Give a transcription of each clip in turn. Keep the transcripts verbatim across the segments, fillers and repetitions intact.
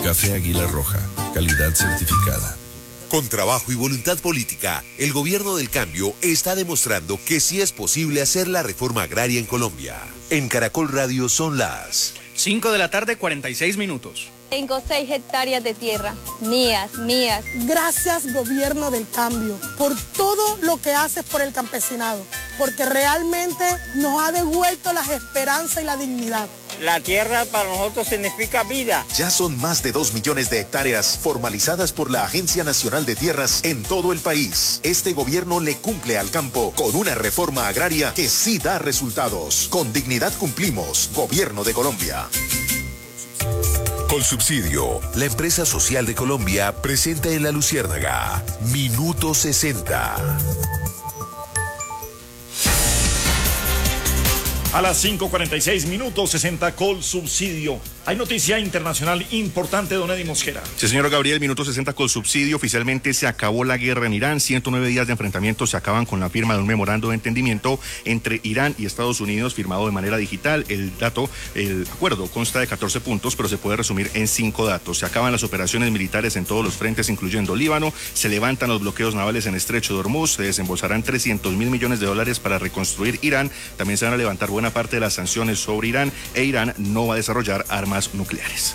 Café Águila Roja, calidad certificada. Con trabajo y voluntad política, el gobierno del cambio está demostrando que sí es posible hacer la reforma agraria en Colombia. En Caracol Radio son las cinco de la tarde, cuarenta y seis minutos. Tengo seis hectáreas de tierra, mías, mías. Gracias, gobierno del cambio, por todo lo que haces por el campesinado, porque realmente nos ha devuelto las esperanzas y la dignidad. La tierra para nosotros significa vida. Ya son más de dos millones de hectáreas formalizadas por la Agencia Nacional de Tierras en todo el país. Este gobierno le cumple al campo con una reforma agraria que sí da resultados. Con dignidad cumplimos. Gobierno de Colombia. Colsubsidio, la empresa social de Colombia, presenta en La Luciérnaga Minuto sesenta. A las cinco cuarenta y seis minutos, sesenta Colsubsidio. Hay noticia internacional importante, don Eddie Mosquera. Sí, señor Gabriel, minuto sesenta Colsubsidio. Oficialmente se acabó la guerra en Irán. ciento nueve días de enfrentamiento se acaban con la firma de un memorando de entendimiento entre Irán y Estados Unidos, firmado de manera digital. El dato, el acuerdo consta de catorce puntos, pero se puede resumir en cinco datos. Se acaban las operaciones militares en todos los frentes, incluyendo Líbano. Se levantan los bloqueos navales en Estrecho de Hormuz. Se desembolsarán trescientos mil millones de dólares para reconstruir Irán. También se van a levantar buena parte de las sanciones sobre Irán, e Irán no va a desarrollar armas nucleares.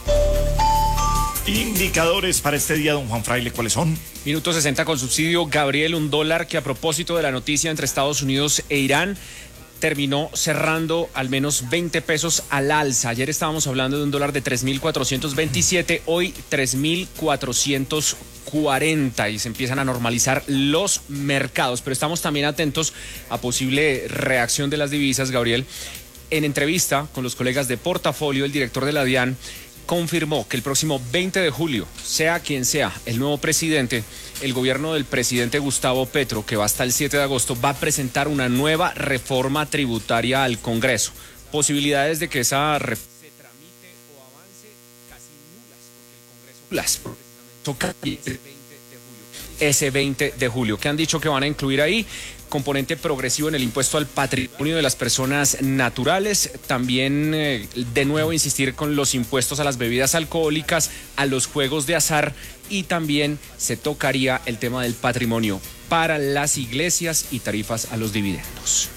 Indicadores para este día, don Juan Fraile, ¿cuáles son? Minuto sesenta Colsubsidio. Gabriel, un dólar que, a propósito de la noticia entre Estados Unidos e Irán, terminó cerrando al menos veinte pesos al alza. Ayer estábamos hablando de un dólar de tres mil cuatrocientos veintisiete, hoy tres mil cuatrocientos cuarenta, y se empiezan a normalizar los mercados. Pero estamos también atentos a posible reacción de las divisas, Gabriel. En entrevista con los colegas de Portafolio, el director de la DIAN confirmó que el próximo veinte de julio, sea quien sea el nuevo presidente, el gobierno del presidente Gustavo Petro, que va hasta el siete de agosto, va a presentar una nueva reforma tributaria al Congreso. Posibilidades de que esa reforma se tramite o avance casi nulas, porque el Congreso las toca ese veinte de julio, que han dicho que van a incluir ahí componente progresivo en el impuesto al patrimonio de las personas naturales, también eh, de nuevo insistir con los impuestos a las bebidas alcohólicas, a los juegos de azar, y también se tocaría el tema del patrimonio para las iglesias y tarifas a los dividendos.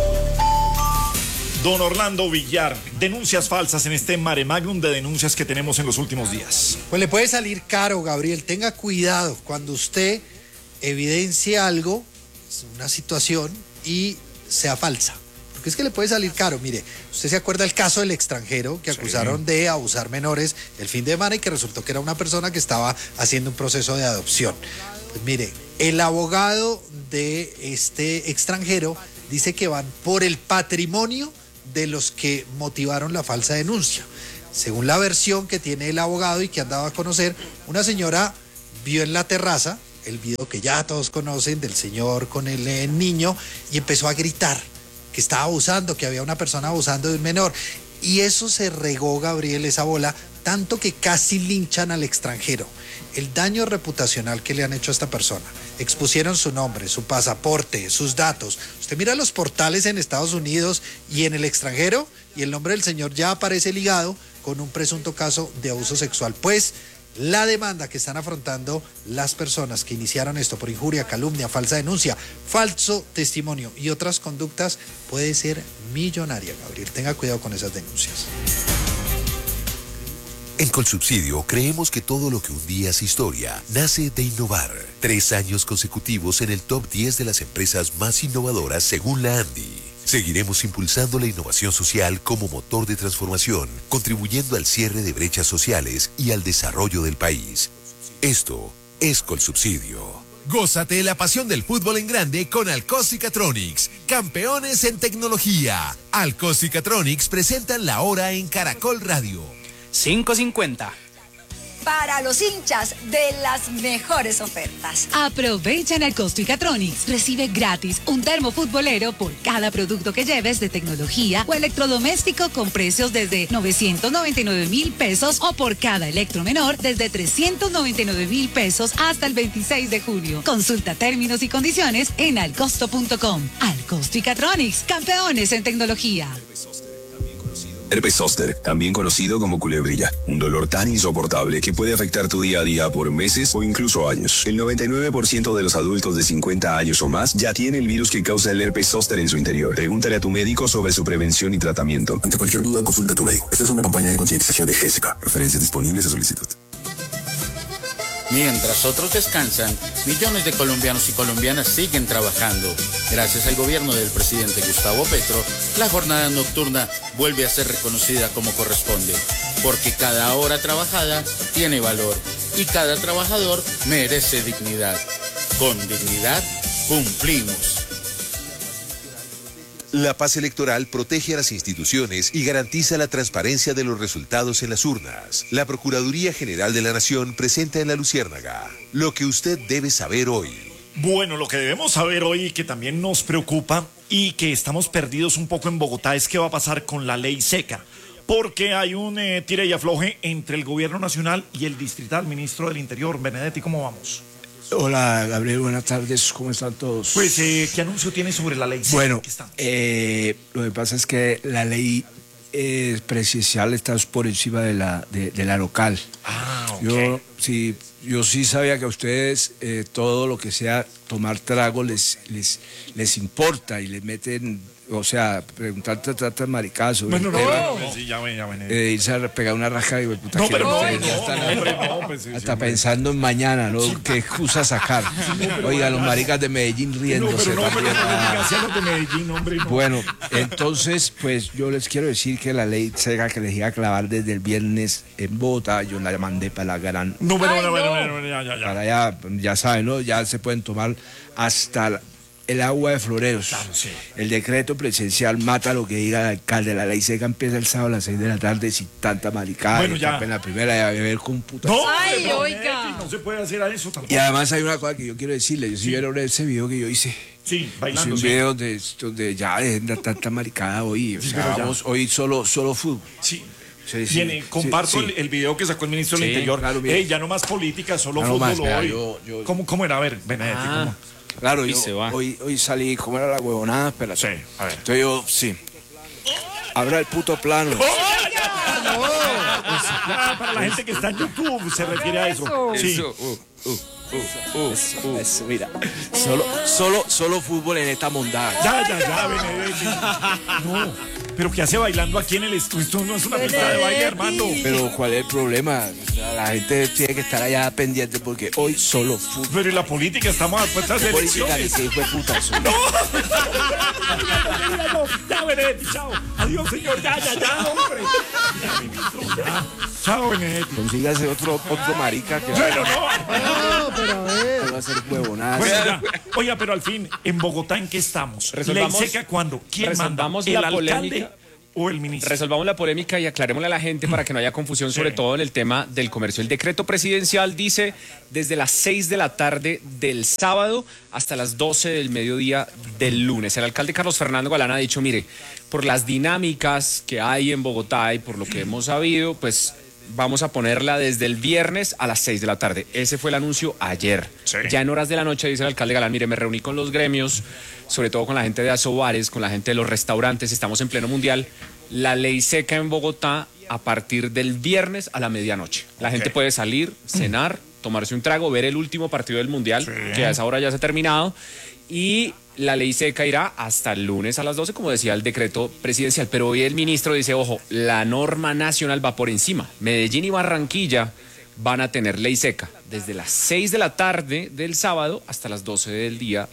Don Orlando Villar, denuncias falsas en este mare magnum de denuncias que tenemos en los últimos días. Pues le puede salir caro, Gabriel. Tenga cuidado cuando usted evidencie algo, una situación, y sea falsa. Porque es que le puede salir caro. Mire, usted se acuerda el caso del extranjero que acusaron sí. de abusar menores el fin de semana, y que resultó que era una persona que estaba haciendo un proceso de adopción. Pues mire, el abogado de este extranjero dice que van por el patrimonio de los que motivaron la falsa denuncia. Según la versión que tiene el abogado y que han dado a conocer, una señora vio en la terraza el video que ya todos conocen del señor con el eh, niño, y empezó a gritar que estaba abusando, que había una persona abusando de un menor. Y eso se regó, Gabriel, esa bola, tanto que casi linchan al extranjero. El daño reputacional que le han hecho a esta persona. Expusieron su nombre, su pasaporte, sus datos. Usted mira los portales en Estados Unidos y en el extranjero, y el nombre del señor ya aparece ligado con un presunto caso de abuso sexual. Pues la demanda que están afrontando las personas que iniciaron esto por injuria, calumnia, falsa denuncia, falso testimonio y otras conductas puede ser millonaria, Gabriel. Tenga cuidado con esas denuncias. En Colsubsidio creemos que todo lo que un día es historia nace de innovar. Tres años consecutivos en el top diez de las empresas más innovadoras según la ANDI. Seguiremos impulsando la innovación social como motor de transformación, contribuyendo al cierre de brechas sociales y al desarrollo del país. Esto es Colsubsidio. Gózate la pasión del fútbol en grande con Alcos y Catronics, campeones en tecnología. Alcos y Catronics presentan la hora en Caracol Radio. cinco cincuenta. Para los hinchas de las mejores ofertas. Aprovecha en Alcosto y Catronics. Recibe gratis un termo futbolero por cada producto que lleves de tecnología o electrodoméstico, con precios desde novecientos noventa y nueve mil pesos, o por cada electromenor desde trescientos noventa y nueve mil pesos hasta el veintiséis de junio. Consulta términos y condiciones en alcosto punto com. Alcosto y Catronics, campeones en tecnología. Herpes zóster, también conocido como culebrilla, un dolor tan insoportable que puede afectar tu día a día por meses o incluso años. El noventa y nueve por ciento de los adultos de cincuenta años o más ya tiene el virus que causa el herpes zóster en su interior. Pregúntale a tu médico sobre su prevención y tratamiento. Ante cualquier duda, consulta a tu médico. Esta es una campaña de concientización de Jessica. Referencias disponibles a solicitud. Mientras otros descansan, millones de colombianos y colombianas siguen trabajando. Gracias al gobierno del presidente Gustavo Petro, la jornada nocturna vuelve a ser reconocida como corresponde, porque cada hora trabajada tiene valor y cada trabajador merece dignidad. Con dignidad, cumplimos. La paz electoral protege a las instituciones y garantiza la transparencia de los resultados en las urnas. La Procuraduría General de la Nación presenta en La Luciérnaga lo que usted debe saber hoy. Bueno, lo que debemos saber hoy, que también nos preocupa y que estamos perdidos un poco en Bogotá, es qué va a pasar con la ley seca. Porque hay un eh, tire y afloje entre el gobierno nacional y el distrital. Ministro del Interior, Benedetti, ¿cómo vamos? Hola, Gabriel, buenas tardes, ¿cómo están todos? Pues, eh, ¿qué anuncio tiene sobre la ley seca? Bueno, eh, lo que pasa es que la ley eh, presidencial está por encima de la, de, de la local. Ah, ok. Yo sí, yo sí sabía que a ustedes eh, todo lo que sea tomar trago les, les, les importa y les meten, o sea, preguntarte tratas maricazo. Bueno, no, no, no, sí, ya ven, ya ven. Eh, irse a pegar una raja y puta, No, que pero no, ustedes no, ya están no, hombre, no, pues, sí, hasta sí, pensando en mañana, ¿no? ¿Qué excusa sacar? Oiga, los maricas de Medellín riéndose No, pero no, pero también. no, Ah. digan, sea los de Medellín, hombre, no. Bueno, entonces, pues yo les quiero decir que la ley seca que les iba a clavar desde el viernes en Bogotá, yo la mandé para la gran... No, pero Ay, no, pero, no. pero, pero, ya, ya, ya. Para allá, ya saben, ¿no? Ya se pueden tomar hasta la- el agua de floreros. Claro, sí. El decreto presidencial mata lo que diga el alcalde. La ley seca empieza el sábado a las seis de la tarde sin tanta maricada. Bueno, y ya. En la primera y a beber con puta. No, Ay, pero, oiga. no se puede hacer a eso tampoco. Y además hay una cosa que yo quiero decirle. Yo sí vieron ese video que yo hice. Sí, Hice bailando, un sí. video de, donde ya dejen de tanta maricada hoy. O Sí, sea, pero ya. vamos hoy solo, solo fútbol. Sí. Sí, sí, Viene, sí, comparto sí. El, el video que sacó el ministro del Sí, Interior. claro, mire. Ey, ya no más política, solo Ya no fútbol más, vea, hoy. yo- yo- ¿Cómo, ¿Cómo era? A ver, Benedetti, Ah. ¿cómo? Claro, Y yo se va. Hoy, hoy salí, ¿cómo era la huevonada? Espera. Sí, a ver. Entonces yo, sí. Abra el puto plano. Ya, para la gente que está en YouTube se refiere a eso. Sí. Eso, uh, uh, uh, uh, uh, eso, mira. Solo, solo, solo fútbol en esta mondada. Ya, ya, ya, Benedetti. No, pero ¿qué hace bailando aquí en el estudio? Esto no es una pista de baile, hermano. Pero ¿cuál es el problema? O sea, la gente tiene que estar allá pendiente porque hoy solo fútbol. Pero en la política estamos a puertas de Política ni elecciones. que hijo de puta eso. No. Ya, no, ya, Benedetti, chao. Adiós, señor, ya, ya, ya, hombre. Ya, ministro, ya. Chao, Benedetti. Consígase otro, otro marica que Bueno, no. No, pero a ver. va a hacer huevonadas. Bueno, ya. Oiga, pero al fin, ¿en Bogotá en qué estamos? Resolvamos- ¿Ley seca cuándo? ¿Quién manda? resolvamos ¿El la alcalde polémica. o el ministro? Resolvamos la polémica y aclarémosle a la gente para que no haya confusión, sobre todo en el tema del comercio. El decreto presidencial dice desde las seis de la tarde del sábado hasta las doce del mediodía del lunes. El alcalde Carlos Fernando Galán ha dicho, mire, por las dinámicas que hay en Bogotá y por lo que hemos sabido, pues vamos a ponerla desde el viernes a las seis de la tarde. Ese fue el anuncio ayer. Sí. Ya en horas de la noche dice el alcalde Galán, mire, me reuní con los gremios, sobre todo con la gente de Asobares, con la gente de los restaurantes, estamos en pleno mundial. La ley seca en Bogotá a partir del viernes a la medianoche. La gente puede salir, cenar, tomarse un trago, ver el último partido del mundial, Sí. que a esa hora ya se ha terminado, y la ley seca irá hasta el lunes a las doce, como decía el decreto presidencial. Pero hoy el ministro dice, ojo, la norma nacional va por encima. Medellín y Barranquilla van a tener ley seca desde las seis de la tarde del sábado hasta las doce del día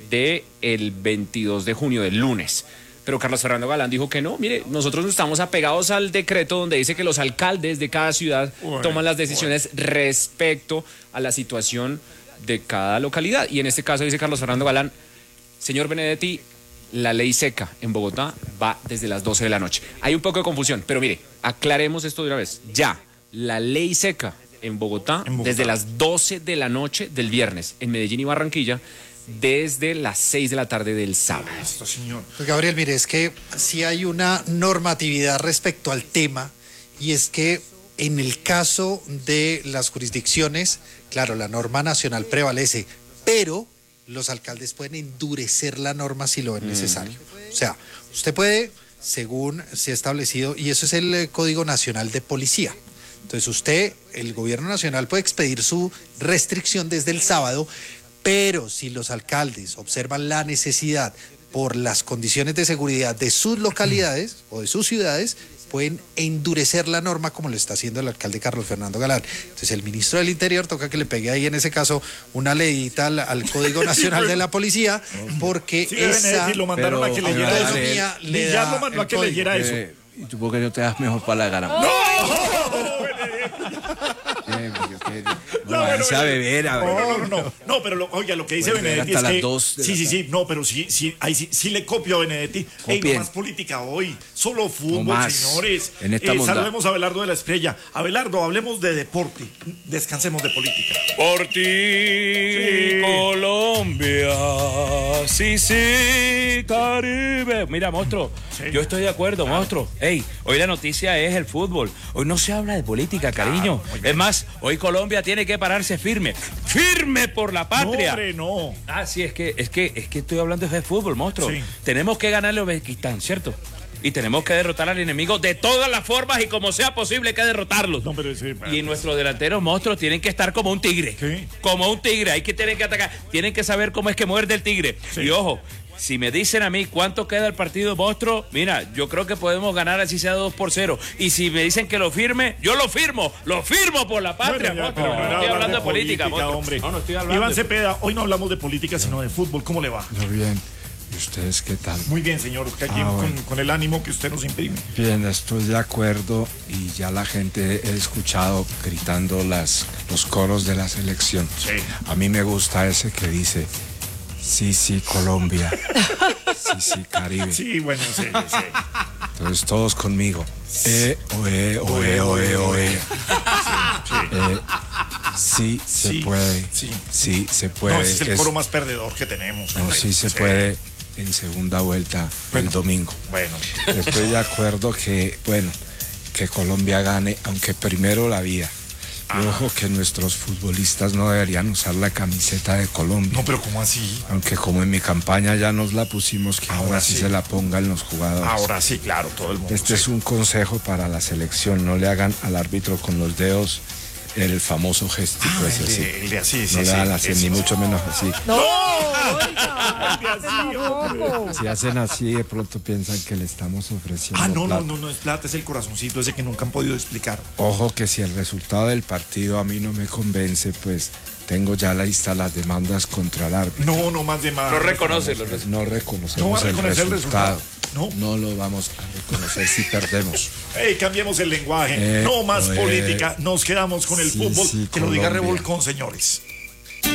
del veintidós de junio, del lunes. Pero Carlos Fernando Galán dijo que no, mire, nosotros estamos apegados al decreto donde dice que los alcaldes de cada ciudad Bueno, toman las decisiones respecto a la situación de cada localidad. Y en este caso dice Carlos Fernando Galán, señor Benedetti, la ley seca en Bogotá va desde las doce de la noche. Hay un poco de confusión, pero mire, aclaremos esto de una vez. Ya, la ley seca en Bogotá, En Bogotá. desde las doce de la noche del viernes, en Medellín y Barranquilla, desde las seis de la tarde del sábado. Esto, señor. Pues Gabriel, mire, es que sí hay una normatividad respecto al tema, y es que en el caso de las jurisdicciones, claro, la norma nacional prevalece, pero los alcaldes pueden endurecer la norma si lo ven necesario. O sea, usted puede según se ha establecido, y eso es el eh, Código Nacional de Policía. Entonces usted, el gobierno nacional puede expedir su restricción desde el sábado, pero si los alcaldes observan la necesidad por las condiciones de seguridad de sus localidades o de sus ciudades, pueden endurecer la norma como lo está haciendo el alcalde Carlos Fernando Galán. Entonces el ministro del Interior toca que le pegue ahí en ese caso una leidita al, al Código Nacional de la Policía, porque sí, esa... Benedetti, lo mandaron a que leyera eso. Le ya lo mandó a que leyera eso. Eh, ¿Y tú por qué no te das mejor para la gana? ¡No! No, no, bueno, a beber, a beber. No, no, no, no, pero lo, oiga, lo que dice bueno, Benedetti es que sí, sí, tarde. sí, no, pero sí, sí, ahí sí, sí le copio a Benedetti. Ey, no más política hoy, solo fútbol, no más, señores. En esta eh, saludemos a Abelardo de la Estrella. Abelardo, hablemos de deporte, descansemos de política. Por ti, sí. Colombia, sí, sí, Caribe. Mira, monstruo, sí. Yo estoy de acuerdo, claro. Monstruo. Ey, hoy la noticia es el fútbol. Hoy no se habla de política, cariño. Claro, es más, hoy Colombia tiene que pararse firme, firme por la patria. No, hombre, no. Ah, sí, es que, es que, es que estoy hablando de fútbol, monstruo. Sí. Tenemos que ganarle a Uzbekistán, ¿cierto? Y tenemos que derrotar al enemigo de todas las formas y como sea posible hay que derrotarlos. No, pero sí, pero... Y nuestros delanteros monstruos tienen que estar como un tigre. ¿Qué? Como un tigre, hay que tener que atacar. Tienen que saber cómo es que muerde el tigre. Sí. Y ojo, si me dicen a mí cuánto queda el partido, monstruo, mira, yo creo que podemos ganar así sea dos por cero. Y si me dicen que lo firme, yo lo firmo. Lo firmo por la patria, bueno, ya, monstruo. No, no estoy hablando de política, política hombre. No, no estoy hablando. Iván de... Cepeda, hoy no hablamos de política, sino de fútbol. ¿Cómo le va? Muy bien. ¿Y ustedes qué tal? Muy bien, señor. Aquí ah, bueno. con, con el ánimo que usted nos imprime. Bien, estoy de acuerdo y ya la gente he escuchado gritando las, los coros de la selección. Sí. A mí me gusta ese que dice, sí, sí, Colombia. Sí, sí, Caribe. Sí, bueno, sí, sí. Entonces todos conmigo. Eh, oe, oe, oe, oe. Sí, sí. Eh, sí, se sí, puede. Sí. Sí, se puede. No, ese es el es, coro más perdedor que tenemos. No, sí se sí. puede en segunda vuelta bueno, el domingo. Bueno. Estoy de acuerdo que, bueno, que Colombia gane, aunque primero la vida. Y ojo que nuestros futbolistas no deberían usar la camiseta de Colombia. No, pero ¿cómo así? Aunque como en mi campaña ya nos la pusimos, que ahora, ahora sí se la pongan los jugadores. Ahora sí, claro, todo el mundo. Este sí. es un consejo para la selección, no le hagan al árbitro con los dedos el famoso gestico ah, ese, el de, así. El de así, sí, no sí, le hagan así, sí, ni sí. mucho menos así. ¡No! Oiga, si hacen así, de pronto piensan que le estamos ofreciendo Ah, no, plata. no, no, no es plata, es el corazoncito ese que nunca han podido explicar. Ojo que si el resultado del partido a mí no me convence, pues tengo ya la lista las demandas contra el árbitro. No, no más demandas. No reconoce no, los no reconocemos no el, resultado. el resultado. No. no lo vamos a reconocer si perdemos. Hey, cambiemos el lenguaje. Eh, no más eh, política. Nos quedamos con el sí, fútbol. sí, que lo diga Colombia. Revolcón, señores.